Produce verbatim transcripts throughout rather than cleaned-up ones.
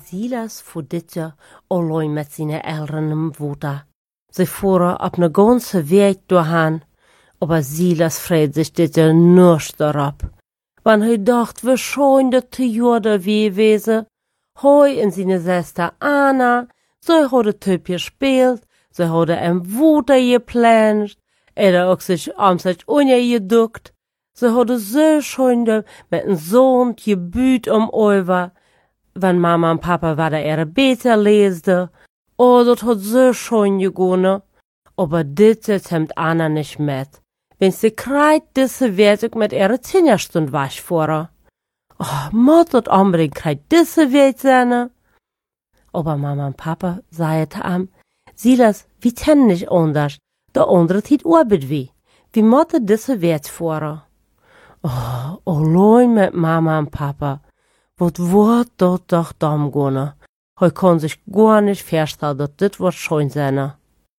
Silas fuhr dit Jahr allein mit seinen Eltern im Water. Sie fuhren auf ne ganze Weg durchhan, aber Silas freut sich dit Jahr nicht darauf. Wann er dacht, wie schön das Tjorde wie gewesen, hoi und seine Schwester Anna, sie hadde Typ gespielt, sie hadde im Water geplant, er auch sich am sich ungeduckt, sie hadde so schön mit dem Sohn gebüht um Oiver, wenn Mama und Papa wieder ihre Bete leste. Oh, das hat so schön gegangen. Aber dit kommt Anna nicht mit. Wenn sie kreit, diese werd ich mit ihrer Zehnerstund wasch vor. Oh, muss das unbedingt kreit diese werd sein. Aber Mama und Papa sagten am, Silas, wir kennen nicht anders. Der andere hat Arbeit wie. Wie muss diese werd vor? Oh, allein mit Mama und Papa. Wat wordt dat doch dam gone? Hij kon sich gar nicht vorstellen, dass dit wat schön sein.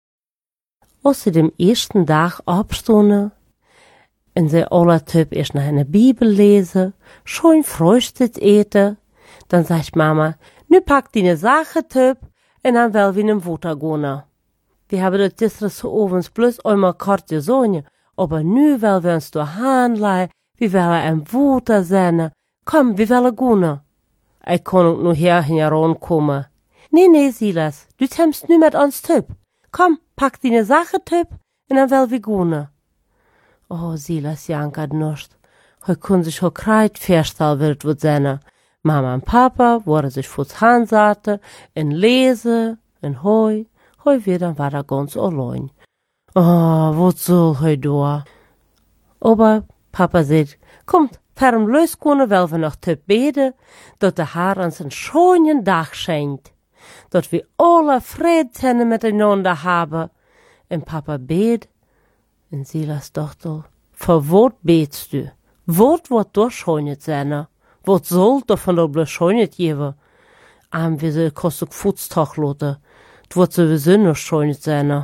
Als sie dem ersten Tag abstonden, und sie alle Typ erst noch eine Bibel lesen, schön Frühstück eten, dann sagt Mama, nu pack deine Sache, Typ, und dann will wir in den Water gehen. Wir haben das gestern so abends bloß einmal kurz gesagt, aber nu will wir uns da handeln, wir wollen im Water sein. Komm, wir wollen gehen. Ich kann nur hier herankommen. Nee, nee, Silas, du kommst nu mit uns, Typ. Komm, pack deine Sache, Typ, und dann wollen wir gehen. Oh, Silas jankert nicht. Er kann sich auch kreit vorstellen, wird wird sein. Mama und Papa wollen sich vors Hand setzen, und lesen, und hoi, hoi wieder war er ganz allein. Oh, was soll er da? Aber Papa sagt, kommt, Ferm losgehen, weil wir noch Typ beten, dass der Herr uns einen schönen Tag schenkt, dass wir alle Frieden miteinander haben. Und Papa bet, und Silas dachte, für was betst du? Was wird da schönes sein? Was soll da von der bloß schönes geben? Am wir so kostet Futztag loten, das wird sowieso noch schönes sein.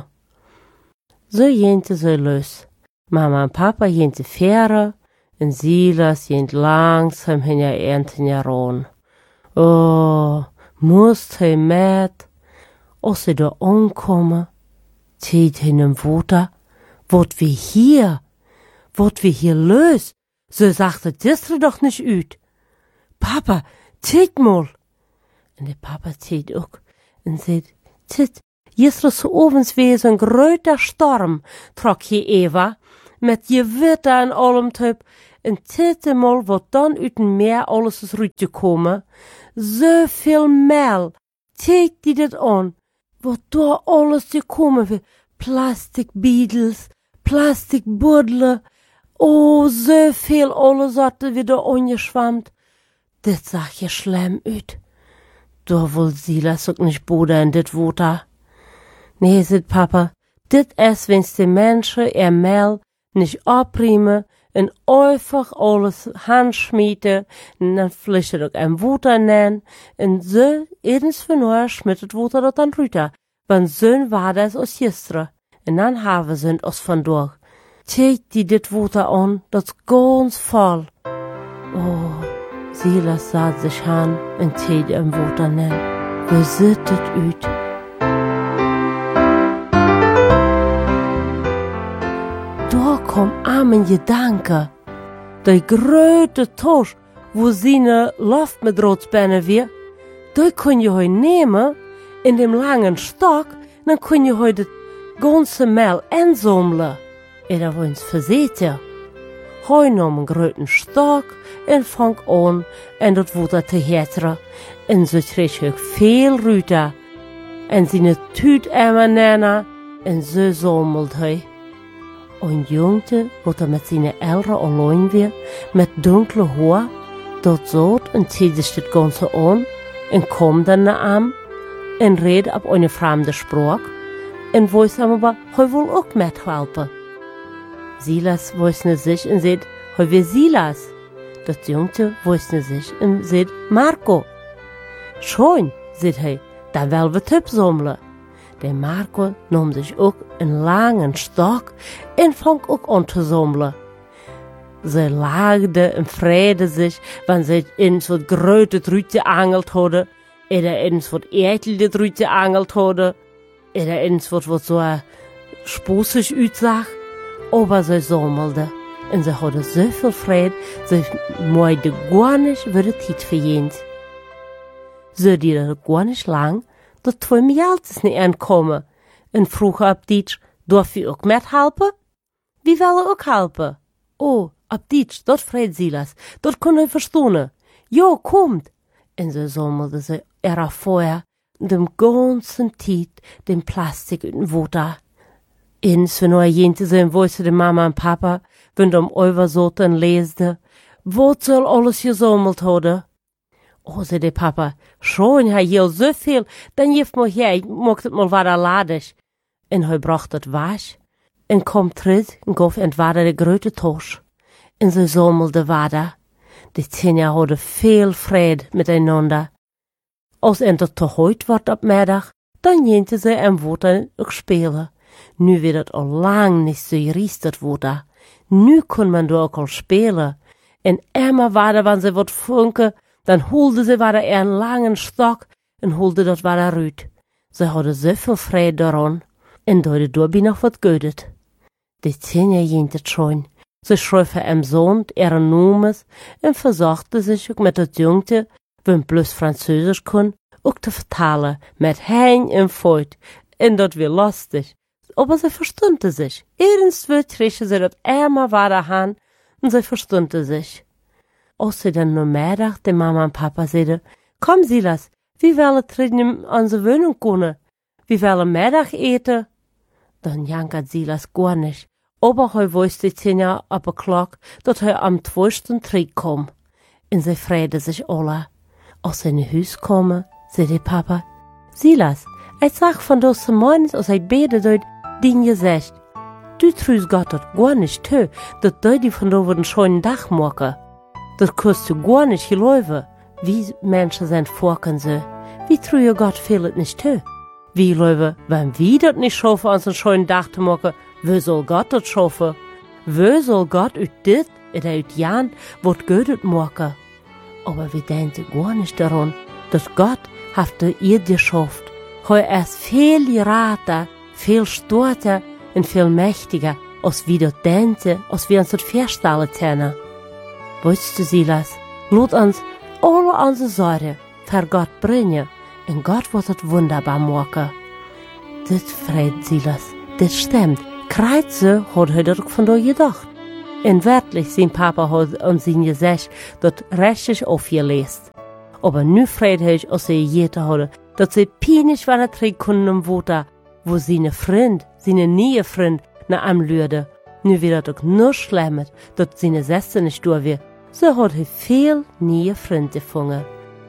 So jente so los. Mama und Papa jente Fähre, und Silas jent langsam hin ja ernten heran. Oh, musst he mit? Als sie da ankommen, zieht hin im Water, wat wie hier? Wat wie hier los? So sagte das doch nicht üt. Papa, zieht mal. Und der Papa zieht auch und sagt, zit, gestern so ovens wie so ein gröter Sturm, trok hier Eva, mit Gewitter und allem Typ, und zitte mal, wat dann uit dem Meer alles is rausgekommen. So viel Mehl. Zeig die dat an. Wat da alles gekommen wird. Plastikbiedels, Plastikbuddler. Oh, so viel alles hat wieder angeschwammt. Das sah ja schlimm uit. Da wohl Silas auch nicht Bruder in dit Water. Nee, sagt Papa, dit is, wenn's die Menschen ihr Mehl nicht abriemen, und einfach alles handschmieden, und dann vielleicht auch ein Water nennen, und so, ergens von nur schmittet Water das dann rüber. Wenn so war das aus gestern, und dann haben sie uns von durch. Zeig die dit Water an, das ganz voll. Oh, Silas sah sich an, und zeig im Water nennen. Wie sieht das aus? Da kom am Gedanke. Der große Tisch, wo seine Luft mit Rotsbeine wir, da kun je heu nehmen, in dem langen Stock, dann kun je heu das ganze Mehl einsammeln. Und da wollen's verseht. Heu nahm einen großen Stock und fang an, und das Wasser zu hettern. Und so krieg ich viel Rüter. Und seine Tüteimer nennen, und so sammelt er. Ein Jungte, wo er mit seinen Eltern allein war, mit dunklem Haar, dort saß und zieht sich das Ganze an und kommt dann nach ihm und redet auf eine fremde Sprache und weiß aber, er will auch mithelfen. Silas weiß nicht sich und sagt, er will Silas. Das Jungte weiß nicht sich und sagt, Marco. Schön, sagt er, da will wir Typ sammeln. Der Marco nahm sich auch einen langen Stock und fang auch an zu sammeln. Sie lagde und freute sich, wenn sie in so große Trüte angelt hatte, Oder eens wat Ertel de drüte angelt hadden. Oder eens wat wat so spußig uitsag. Aber sie sammelde. Und sie hatte so viel Freude, sie meinte gar nicht, wie die Zeit verjähnt. So die das gar nicht lang, dass zwei Mialtes nicht ankommen. Und vroeg ab Deutsch, darf ich auch mithelfen? Wie will er auch helfen? Oh, ab Deutsch, dort freut Silas, dort kann er verstehen. Ja, kommt. Und so sammelte sie er vorher dem ganzen Zeit den Plastik in den Wasser. Eens wenn er jente sein wollte, de Mama und Papa, wenn de am Oversoten leste, wat soll alles gesammelt haben? Oh, zei de Papa, schon, hij hiel so viel, dann jeft mal her, ich mag het mal wieder ladig. En hij bracht het was, en kom terug, en gaf entweder de grote Tosch. En ze sammelde water. Die Tanja hadden veel vrede miteinander. Als enter te heut wordt op middag, dan jente ze en water ook spelen. Nu wird het al lang nicht so geriestet worden. Nu kon man da auch al spelen. En immer weiter, wenn sie wat funke, dann holte sie weiter einen langen Stock und holte dat weiter rüt. Sie hatte so viel Freude daran. En da da bin noch wat gödet. Die Tanja jentet schon. Sie schrieb im Sohn ihren Namen und versuchte sich auch mit der Jungte, wenn bloß Französisch kann, auch zu vertalen, mit Hein und Feut. Und dat wir lustig. Aber sie verstünde sich. Irgendwo kriegte sie das einmal weiter an und sie verstünde sich. Als sie dann nur Mittag die Mama und Papa sagten, komm Silas, wie wollen wir in unsere Wohnung kommen? Wie wollen wir Mittag eten? Dann jankert Silas gar nicht. Aber er wusste Tanja ab der Glock, dass er am zweiten Trick kam. Und sie freute sich alle. Als sie in das Haus kamen, sagte Papa, Silas, ich sag von das morgens, als ich bete dort, din gesagt, du trüst Gott dat gar nicht tö, dat du die von da einen schönen Dach machen. Dat kannst du gar nicht geläufen. Wie Menschen sind vorken so. Wie trüge Gott fehlt nicht tö. Wie läufe, wenn wir dat nicht schaffen, uns einen schönen Dach zu machen, wo soll Gott dat schaffen? Wo soll Gott ut dit, oder ut jan, wat Gott machen? Aber wir denken gar nicht daran, dass Gott hat ihr geschafft. Er ist viel geraten, viel stärker und viel mächtiger, als wir dort denken, als wir uns das vorstellen können. Weißt du, Silas, lass uns alle unsere Sorgen für Gott bringen und Gott wird es wunderbar machen. Das freut Silas, das stimmt. Kreuz hat er doch von da gedacht. Und wirklich, sein Papa hat uns ihn gesagt, dass richtig aufgelesen. Aber nu freut er sich, als er jeder hat, dass sie peinlich weiter trinken können im Wasser, wo seine Freund, seine neue Freund, nach ihm lüde. Nu wird er doch nur schlimmer, dass seine Schwester nicht durch wird. So hat er viel neue Freunde gefunden.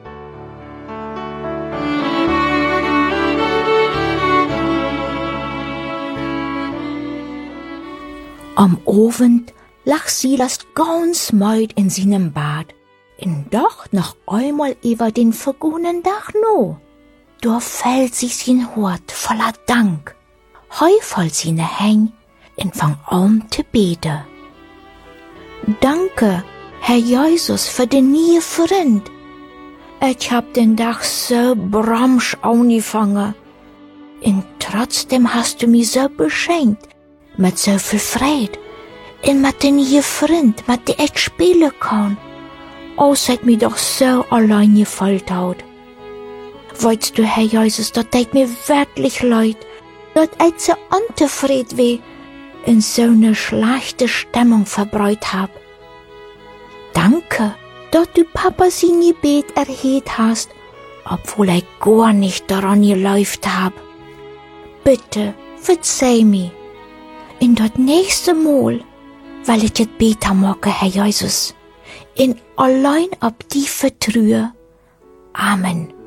Am Abend lag Silas ganz müde in seinem Bad. Und doch noch einmal über den vergangenen Tag no. Da fällt sich sein Hort voller Dank. Heu voll seine Häng und fang an zu beten. Danke, Herr Jesus, für den neuen Freund. Ich hab den Tag so bramsch angefangen. Und trotzdem hast du mich so beschenkt, mit so viel Freude. Und mit den neuen Freund, mit dem ich spielen kann. Alles hat mich doch so allein gefällt hat. Weißt du, Herr Jesus, das tut mir wirklich leid, dass ich so unzufrieden wie in so eine schlechte Stimmung verbreut hab. Danke, dass du Papa sein Gebet erhört hast, obwohl ich gar nicht daran geläuft hab. Bitte, verzeih mir. In das nächste Mal will ich es besser machen, Herr Jesus. In allein ab die vertraue. Amen.